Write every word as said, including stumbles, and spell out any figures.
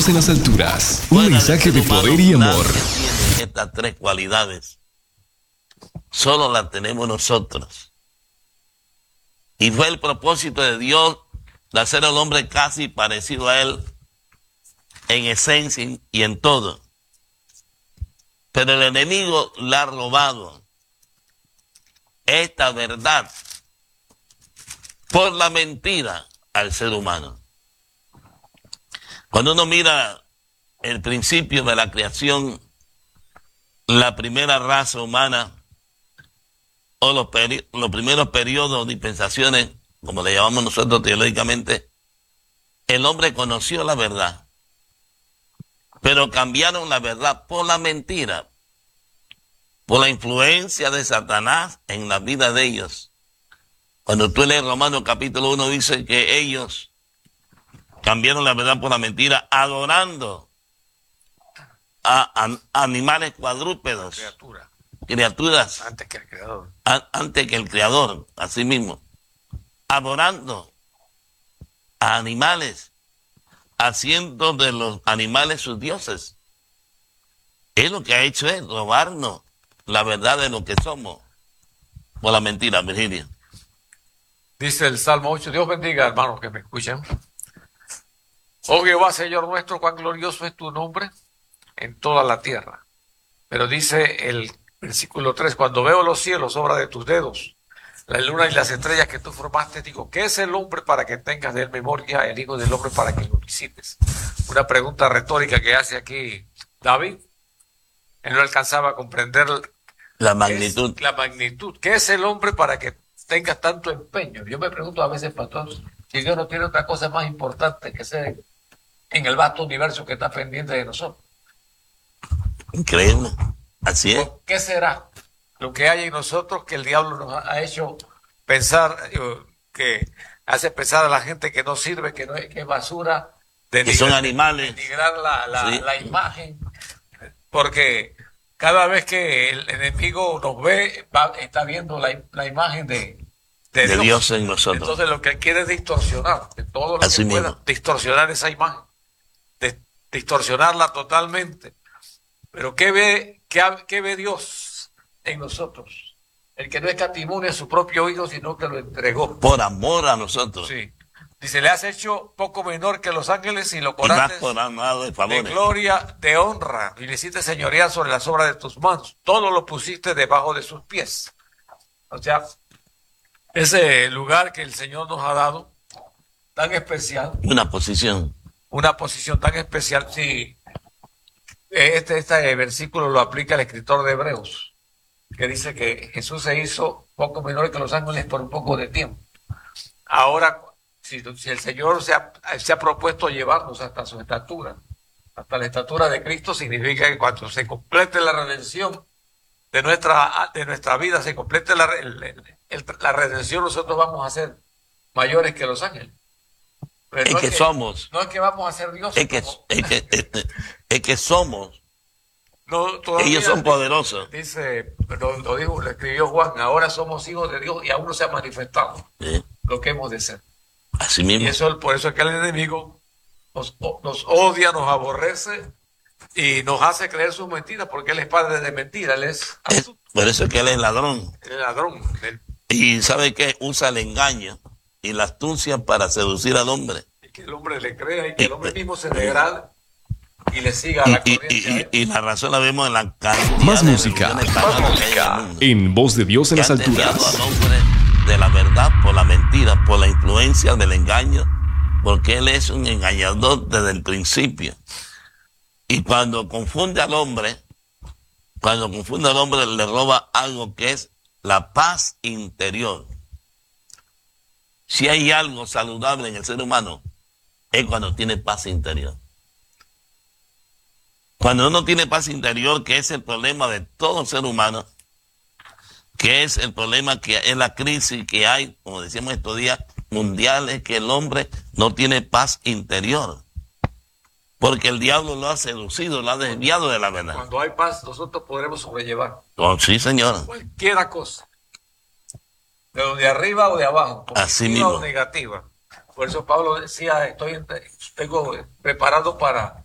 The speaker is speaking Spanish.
Dios en las alturas. Un mensaje de poder y amor. Tiene estas tres cualidades. Solo las tenemos nosotros. Y fue el propósito de Dios de hacer al hombre casi parecido a él en esencia y en todo. Pero el enemigo le ha robado esta verdad por la mentira al ser humano. Cuando uno mira el principio de la creación, la primera raza humana, o los, peri- los primeros periodos, dispensaciones, como le llamamos nosotros teológicamente, el hombre conoció la verdad, pero cambiaron la verdad por la mentira, por la influencia de Satanás en la vida de ellos. Cuando tú lees Romanos capítulo uno, dice que ellos cambiaron la verdad por la mentira, adorando a, a animales cuadrúpedos, criatura, criaturas, antes que el creador. a- antes que el Creador, así mismo, adorando a animales, haciendo de los animales sus dioses. Es lo que ha hecho es robarnos la verdad de lo que somos por la mentira, Virginia. Dice el Salmo ocho, Dios bendiga, hermanos que me escuchan. Oh Jehová, Señor nuestro, cuán glorioso es tu nombre en toda la tierra. Pero dice el versículo tres, cuando veo los cielos, obra de tus dedos, la luna y las estrellas que tú formaste, digo, ¿qué es el hombre para que tengas de él memoria, el hijo del hombre para que lo visites? Una pregunta retórica que hace aquí David. Él no alcanzaba a comprender La magnitud. es la magnitud. ¿Qué es el hombre para que tenga tanto empeño? Yo me pregunto a veces, pastor, si Dios no tiene otra cosa más importante que ser en el vasto universo que está pendiente de nosotros. Increíble. Así es. ¿Qué será lo que hay en nosotros que el diablo nos ha hecho pensar, eh, que hace pensar a la gente que no sirve, que no es, que es basura, Que son animales. denigrar la, la, Sí. la imagen? Porque cada vez que el enemigo nos ve, va- está viendo la, la imagen de, de, De Dios en nosotros. Entonces lo que quiere es distorsionar, de todo lo Así que pueda, mismo. distorsionar esa imagen, de- distorsionarla totalmente. Pero ¿qué ve, qué, ha- qué ve Dios en nosotros? El que no escatimó a su propio hijo, sino que lo entregó. Por amor a nosotros. Sí. Dice, le has hecho poco menor que los ángeles y lo Y más coronaste por amado de de favores. gloria, de honra, y le hiciste señoría sobre las obras de tus manos. Todo lo pusiste debajo de sus pies. O sea, ese lugar que el Señor nos ha dado, tan especial, Una posición. una posición tan especial, sí. Este, este versículo lo aplica el escritor de Hebreos, que dice que Jesús se hizo poco menor que los ángeles por un poco de tiempo. Ahora, si, si el Señor se ha, se ha propuesto llevarnos hasta su estatura, hasta la estatura de Cristo, significa que cuando se complete la redención de nuestra, de nuestra vida, se complete la, el- el- el- la redención, nosotros vamos a ser mayores que los ángeles. Pero Es no que somos. No es que vamos a ser dioses. Es que, como- es que, es, es que somos. no, todavía Ellos son dice- poderosos. Dice, lo, lo dijo, lo escribió Juan, ahora somos hijos de Dios y aún no se ha manifestado ¿Sí? lo que hemos de ser. Así Y mismo. eso, por eso es que el enemigo nos, nos odia, nos aborrece y nos hace creer sus mentiras, porque él es padre de mentira, él es Es- astuto, por eso es que él es ladrón. el ladrón. Él- Y sabe que usa el engaño y la astucia para seducir al hombre. y que el hombre le crea y que el hombre mismo se degrade y le siga a Y, la y- corriente. y- a él. y la razón la vemos en la cantidad Más de música. religiones Más paganas que hay música. en el mundo. En voz de Dios en Que las han desviado alturas. al hombre de la verdad por la mentira, por la influencia del engaño, porque él es un engañador desde el principio. Y cuando confunde al hombre, cuando confunde al hombre, le roba algo que es la paz interior. Si hay algo saludable en el ser humano, es cuando tiene paz interior. Cuando uno tiene paz interior, que es el problema de todo ser humano, que es el problema que es la crisis que hay, como decíamos estos días, mundiales, que el hombre no tiene paz interior. Porque el diablo lo ha seducido, lo ha desviado de la verdad. Cuando hay paz, nosotros podremos sobrellevar Oh, sí, señor. cualquiera cosa, de, de arriba o de abajo, Así positiva mismo. o negativa. Por eso Pablo decía, estoy, tengo preparado para